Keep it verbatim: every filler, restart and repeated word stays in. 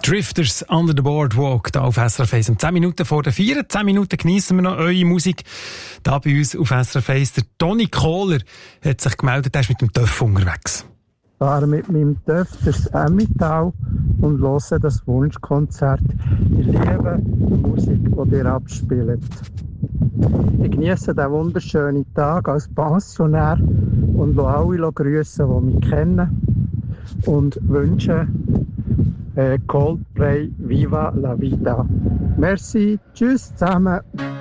Drifters Under the Boardwalk, da auf S R F eins. Um zehn Minuten vor der vier, zehn Minuten geniessen wir noch eure Musik. Da bei uns auf S R F eins. Der Toni Kohler hat sich gemeldet, er ist mit dem Töff unterwegs. Ich fahre mit meinem Töff durchs Emmental und höre das Wunschkonzert. Ich liebe die Musik, die ihr abspielt. Ich genieße diesen wunderschönen Tag als Pensionär und lasse alle grüßen, die mich kennen. Und wünsche äh, Coldplay Viva la Vida. Merci, tschüss zusammen.